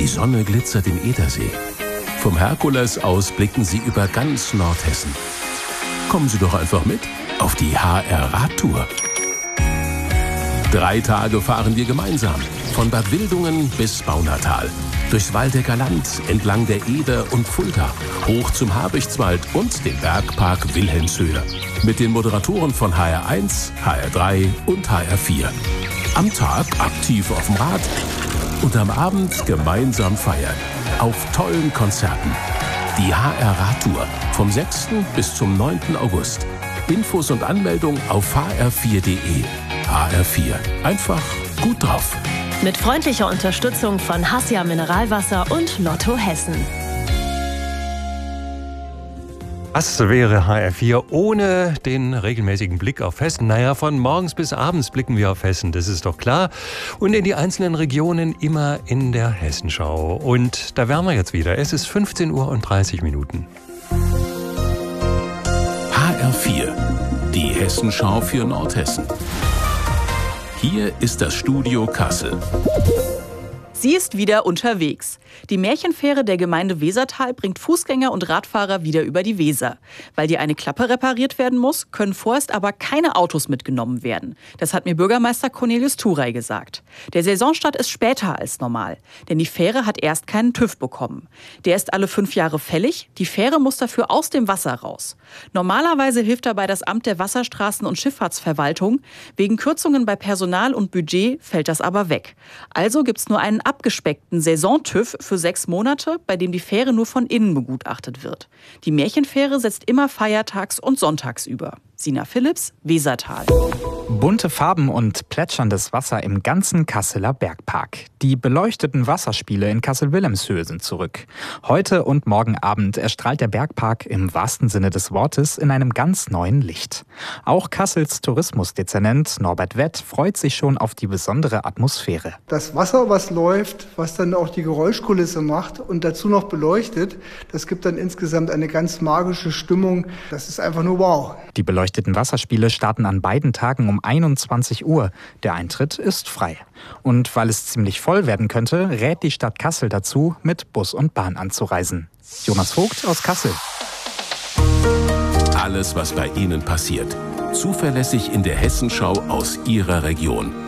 Die Sonne glitzert im Edersee. Vom Herkules aus blicken Sie über ganz Nordhessen. Kommen Sie doch einfach mit auf die HR-Radtour. 3 Tage fahren wir gemeinsam. Von Bad Wildungen bis Baunatal. Durchs Waldecker Land, entlang der Eder und Fulda, hoch zum Habichtswald und den Bergpark Wilhelmshöhe. Mit den Moderatoren von HR1, HR3 und HR4. Am Tag aktiv auf dem Rad und am Abend gemeinsam feiern. Auf tollen Konzerten. Die HR-Radtour vom 6. bis zum 9. August. Infos und Anmeldung auf hr4.de. HR4. Einfach gut drauf. Mit freundlicher Unterstützung von Hassia Mineralwasser und Lotto Hessen. Was wäre HR4 ohne den regelmäßigen Blick auf Hessen? Naja, von morgens bis abends blicken wir auf Hessen, das ist doch klar. Und in die einzelnen Regionen immer in der Hessenschau. Und da wären wir jetzt wieder. Es ist 15:30 Uhr. HR4, die Hessenschau für Nordhessen. Hier ist das Studio Kassel. Sie ist wieder unterwegs. Die Märchenfähre der Gemeinde Wesertal bringt Fußgänger und Radfahrer wieder über die Weser. Weil die eine Klappe repariert werden muss, können vorerst aber keine Autos mitgenommen werden. Das hat mir Bürgermeister Cornelius Thuray gesagt. Der Saisonstart ist später als normal, denn die Fähre hat erst keinen TÜV bekommen. Der ist alle 5 Jahre fällig, die Fähre muss dafür aus dem Wasser raus. Normalerweise hilft dabei das Amt der Wasserstraßen- und Schifffahrtsverwaltung. Wegen Kürzungen bei Personal und Budget fällt das aber weg. Also gibt's nur einen abgespeckten Saison-TÜV für 6 Monate, bei dem die Fähre nur von innen begutachtet wird. Die Märchenfähre setzt immer feiertags und sonntags über. Sina Philipps, Wesertal. Bunte Farben und plätscherndes Wasser im ganzen Kasseler Bergpark. Die beleuchteten Wasserspiele in Kassel-Wilhelmshöhe sind zurück. Heute und morgen Abend erstrahlt der Bergpark im wahrsten Sinne des Wortes in einem ganz neuen Licht. Auch Kassels Tourismusdezernent Norbert Wett freut sich schon auf die besondere Atmosphäre. Das Wasser, was läuft, was dann auch die Geräuschkulisse macht und dazu noch beleuchtet, das gibt dann insgesamt eine ganz magische Stimmung. Das ist einfach nur wow. Die beleuchteten Wasserspiele starten an beiden Tagen um 21 Uhr. Der Eintritt ist frei. Und weil es ziemlich voll werden könnte, rät die Stadt Kassel dazu, mit Bus und Bahn anzureisen. Jonas Vogt aus Kassel. Alles, was bei Ihnen passiert. Zuverlässig in der Hessenschau aus Ihrer Region.